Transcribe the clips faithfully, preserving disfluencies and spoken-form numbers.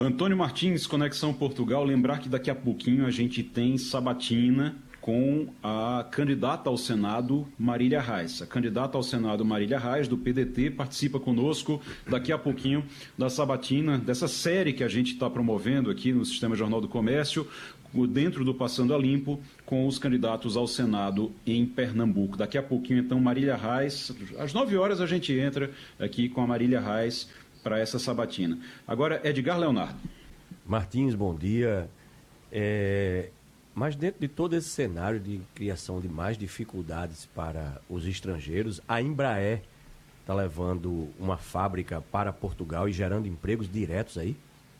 Antônio Martins, Conexão Portugal. Lembrar que daqui a pouquinho a gente tem sabatina com a candidata ao Senado, Marília Reis. A candidata ao Senado, Marília Reis, do P D T, participa conosco daqui a pouquinho da sabatina, dessa série que a gente está promovendo aqui no Sistema Jornal do Comércio, dentro do Passando a Limpo, com os candidatos ao Senado em Pernambuco. Daqui a pouquinho, então, Marília Reis, às nove horas a gente entra aqui com a Marília Reis para essa sabatina. Agora, Edgar Leonardo. Martins, bom dia. É... Mas dentro de todo esse cenário de criação de mais dificuldades para os estrangeiros, a Embraer está levando uma fábrica para Portugal e gerando empregos diretos aí?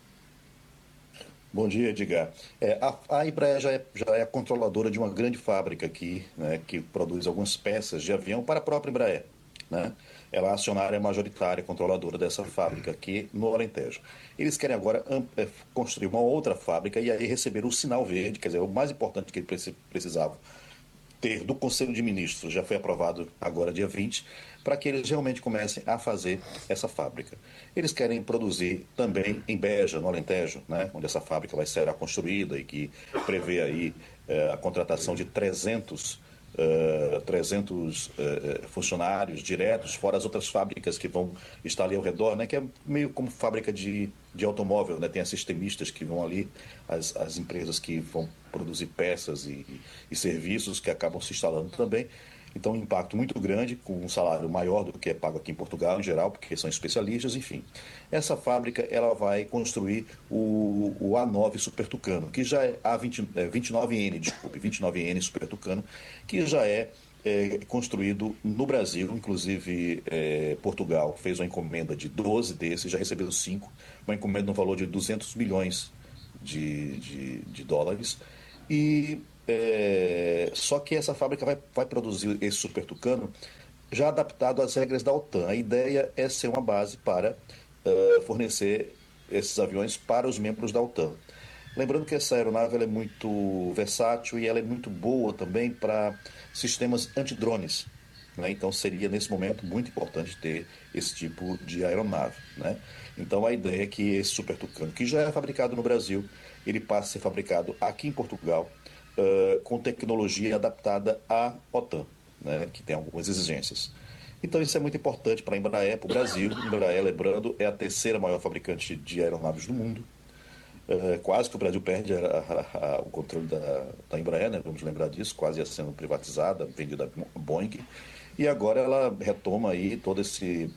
Bom dia, Edgar. É, a, a Embraer já é, já é a controladora de uma grande fábrica aqui, né, que produz algumas peças de avião para a própria Embraer, né? Ela é a acionária majoritária, controladora dessa fábrica aqui no Alentejo. Eles querem agora é, construir uma outra fábrica e aí receber o sinal verde, quer dizer, o mais importante que eles precisavam ter do Conselho de Ministros, já foi aprovado agora dia vinte, para que eles realmente comecem a fazer essa fábrica. Eles querem produzir também em Beja, no Alentejo, né, onde essa fábrica vai ser construída e que prevê aí é, a contratação de trezentos Uh, trezentos uh, funcionários diretos, fora as outras fábricas que vão estar ali ao redor, né, que é meio como fábrica de, de automóvel, né, tem as sistemistas que vão ali, as, as empresas que vão produzir peças e, e serviços que acabam se instalando também. Então, um impacto muito grande, com um salário maior do que é pago aqui em Portugal, em geral, porque são especialistas, enfim. Essa fábrica, ela vai construir o, o A nove Super Tucano, que já é A vinte, é, vinte e nove N, desculpe, vinte e nove N Super Tucano, que já é, é construído no Brasil, inclusive é, Portugal fez uma encomenda de doze desses, já recebeu cinco, uma encomenda no valor de duzentos milhões de, de, de dólares, e É, só que essa fábrica vai, vai produzir esse Super Tucano já adaptado às regras da OTAN. A ideia é ser uma base para uh, fornecer esses aviões para os membros da OTAN. Lembrando que essa aeronave ela é muito versátil e ela é muito boa também para sistemas antidrones, né? Então seria nesse momento muito importante ter esse tipo de aeronave, né? Então a ideia é que esse Super Tucano, que já é fabricado no Brasil, ele passe a ser fabricado aqui em Portugal, Uh, com tecnologia adaptada à OTAN, né, que tem algumas exigências. Então isso é muito importante para a Embraer, para o Brasil. A Embraer, lembrando, é a terceira maior fabricante de aeronaves do mundo. Uh, quase que o Brasil perde a, a, a, o controle da, da Embraer, né, vamos lembrar disso, quase ia sendo privatizada, vendida a Boeing. E agora ela retoma aí todo esse,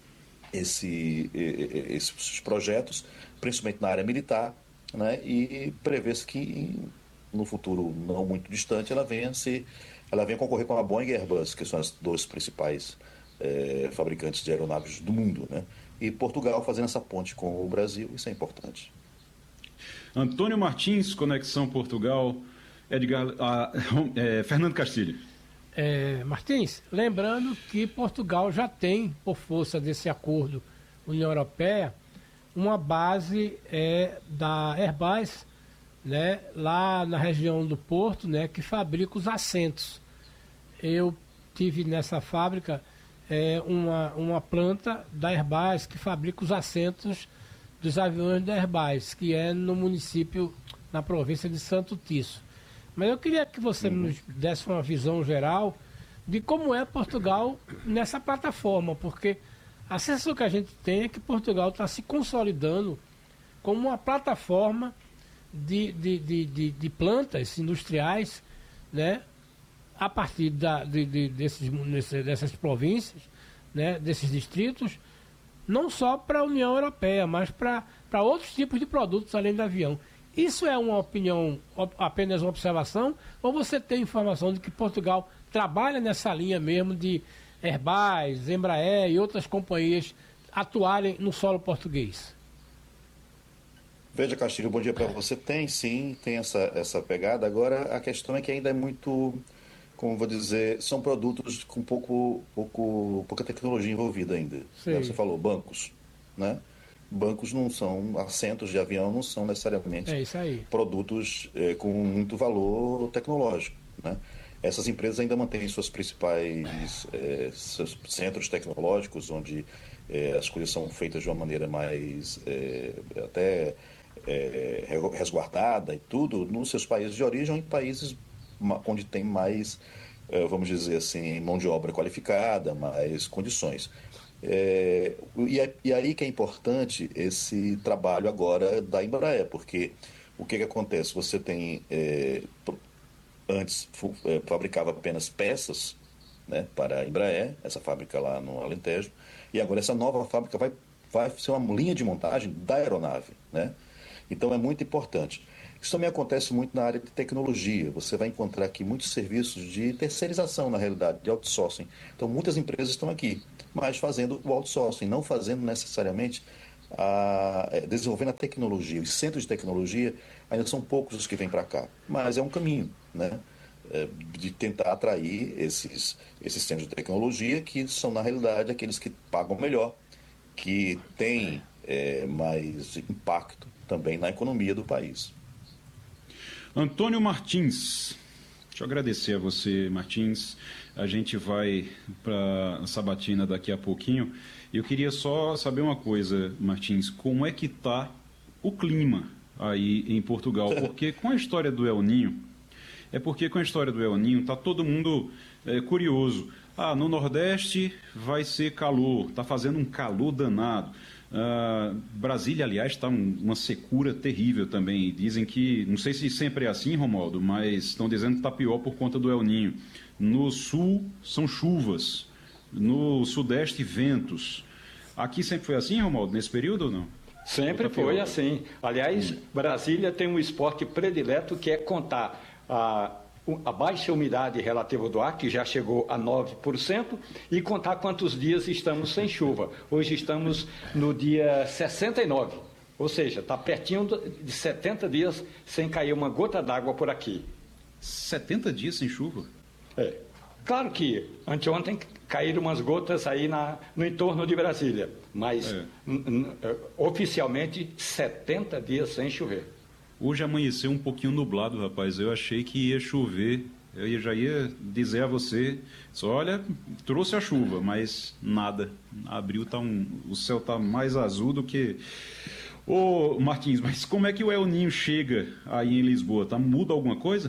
esse, esses projetos, principalmente na área militar, né, e prevê-se que no futuro não muito distante, ela venha, se, ela venha concorrer com a Boeing e a Airbus, que são as duas principais é, fabricantes de aeronaves do mundo, né? E Portugal fazendo essa ponte com o Brasil, isso é importante. Antônio Martins, Conexão Portugal. Edgar, ah, é, Fernando Castilho. É, Martins, lembrando que Portugal já tem, por força desse acordo União Europeia, uma base é, da Airbus, né, lá na região do Porto, né, que fabrica os assentos. Eu tive nessa fábrica é, uma, uma planta da Airbus que fabrica os assentos dos aviões da Airbus, que é no município, na província de Santo Tirso. Mas eu queria que você uhum. nos desse uma visão geral de como é Portugal nessa plataforma, porque a sensação que a gente tem é que Portugal está se consolidando como uma plataforma De, de, de, de, de plantas industriais, né, a partir da, de, de, desses, dessas províncias, né, desses distritos, não só para a União Europeia, mas para outros tipos de produtos além do avião. Isso é uma opinião, apenas uma observação, ou você tem informação de que Portugal trabalha nessa linha mesmo de Airbus, Embraer e outras companhias atuarem no solo português? Veja, Castilho, bom dia para você. Tem sim, tem essa, essa pegada. Agora, a questão é que ainda é muito, como vou dizer, são produtos com pouco, pouco, pouca tecnologia envolvida ainda. Né? Você falou, bancos, né? Bancos não são, assentos de avião não são necessariamente é isso aí. produtos é, com muito valor tecnológico, né? Essas empresas ainda mantêm suas principais é, seus centros tecnológicos, onde é, as coisas são feitas de uma maneira mais é, até é, resguardada e tudo nos seus países de origem ou em países onde tem mais, é, vamos dizer assim, mão de obra qualificada, mais condições. É, e, é, e aí que é importante esse trabalho agora da Embraer, porque o que, que acontece? Você tem, é, antes é, fabricava apenas peças, né, para a Embraer, essa fábrica lá no Alentejo, e agora essa nova fábrica vai, vai ser uma linha de montagem da aeronave, né? Então é muito importante. Isso também acontece muito na área de tecnologia. Você vai encontrar aqui muitos serviços de terceirização, na realidade, de outsourcing. Então, muitas empresas estão aqui, mas fazendo o outsourcing, não fazendo necessariamente, a, desenvolvendo a tecnologia. Os centros de tecnologia ainda são poucos os que vêm para cá, mas é um caminho, né? É, de tentar atrair esses, esses centros de tecnologia que são, na realidade, aqueles que pagam melhor, que têm é, mais impacto também na economia do país. Antônio Martins, deixa eu agradecer a você, Martins. A gente vai para a sabatina daqui a pouquinho. Eu queria só saber uma coisa, Martins, como é que está o clima aí em Portugal? Porque com a história do El Ninho, é porque com a história do El Ninho está todo mundo é, curioso. Ah, no Nordeste vai ser calor, está fazendo um calor danado. Uh, Brasília, aliás, está um, uma secura terrível também. Dizem que, não sei se sempre é assim, Romualdo, mas estão dizendo que está pior por conta do El Ninho. No sul são chuvas, no sudeste ventos. Aqui sempre foi assim, Romualdo, nesse período ou não? Sempre tá foi assim. Aliás, hum. Brasília tem um esporte predileto que é contar a a baixa umidade relativa do ar, que já chegou a nove por cento, e contar quantos dias estamos sem chuva. Hoje estamos no dia sessenta e nove, ou seja, está pertinho de setenta dias sem cair uma gota d'água por aqui. setenta dias sem chuva? É. Claro que anteontem caíram umas gotas aí na, no entorno de Brasília, mas é. oficialmente setenta dias sem chover. Hoje amanheceu um pouquinho nublado, rapaz. Eu achei que ia chover. Eu já ia dizer a você, só olha, trouxe a chuva, mas nada. Abril tá um, o céu tá mais azul do que... Ô, Martins, mas como é que o El Ninho chega aí em Lisboa? Tá, muda alguma coisa?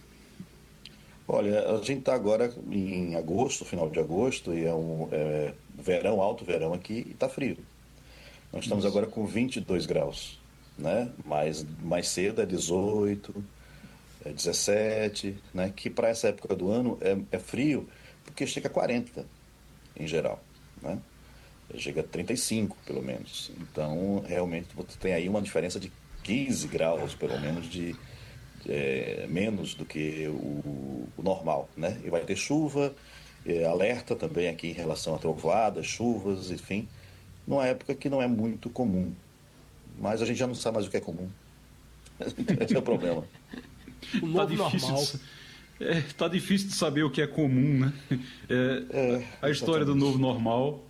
Olha, a gente está agora em agosto, final de agosto, e é um é, verão, alto verão aqui, e está frio. Nós estamos Isso. agora com vinte e dois graus. Né? Mais, mais cedo é dezoito, é dezessete, né? Que para essa época do ano é, é frio, porque chega a quarenta em geral, né? Chega a trinta e cinco pelo menos. Então realmente você tem aí uma diferença de quinze graus pelo menos de, de é, menos do que o, o normal, né? E vai ter chuva, é, alerta também aqui em relação a trovoadas, chuvas, enfim, numa época que não é muito comum. Mas a gente já não sabe mais o que é comum. Esse é o problema. O novo tá normal. Está é, tá difícil de saber o que é comum, né? É, é, a história do novo normal.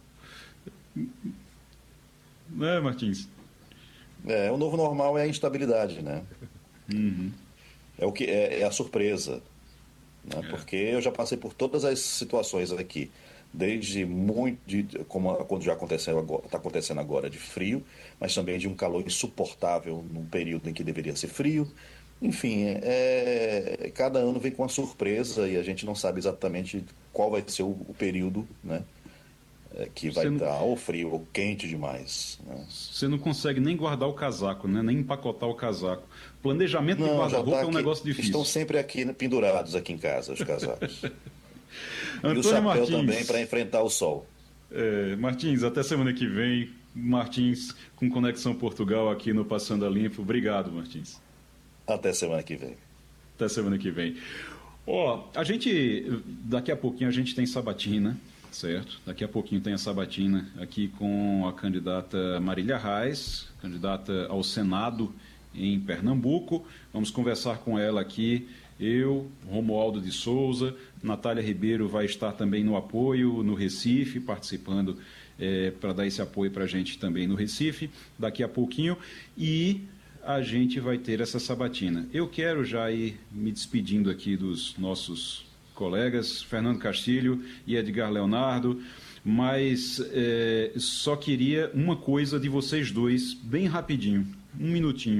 Né, Martins? É, o novo normal é a instabilidade, né? Uhum. É, o que, é, é a surpresa. Né? É. Porque eu já passei por todas as situações aqui. Desde muito, de, como quando já aconteceu agora, está acontecendo agora, de frio, mas também de um calor insuportável num período em que deveria ser frio. Enfim, é, cada ano vem com uma surpresa e a gente não sabe exatamente qual vai ser o, o período, né, é, que vai estar não... ou frio ou quente demais. Né? Você não consegue nem guardar o casaco, né? Nem empacotar o casaco. Planejamento não, de guarda-roupa tá é um aqui, negócio difícil. Estão sempre aqui pendurados aqui em casa, os casacos. Antônio e o chapéu Martins, também para enfrentar o sol. É, Martins, até semana que vem. Martins com Conexão Portugal aqui no Passando a Limpo. Obrigado, Martins. Até semana que vem. Até semana que vem. Ó, a gente, daqui a pouquinho a gente tem sabatina, certo? Daqui a pouquinho tem a sabatina aqui com a candidata Marília Reis, candidata ao Senado em Pernambuco. Vamos conversar com ela aqui. Eu, Romualdo de Souza, Natália Ribeiro vai estar também no apoio no Recife, participando é, para dar esse apoio para a gente também no Recife, daqui a pouquinho, e a gente vai ter essa sabatina. Eu quero já ir me despedindo aqui dos nossos colegas, Fernando Castilho e Edgar Leonardo, mas é, só queria uma coisa de vocês dois, bem rapidinho, um minutinho.